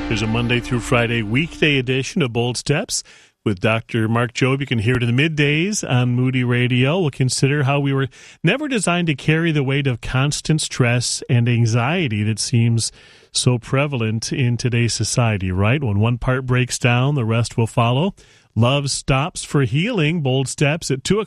There's a Monday through Friday weekday edition of Bold Steps with Dr. Mark Jobe. You can hear it in the middays on Moody Radio. We'll consider how we were never designed to carry the weight of constant stress and anxiety that seems so prevalent in today's society, right? When one part breaks down, the rest will follow. Love stops for healing. Bold Steps at 2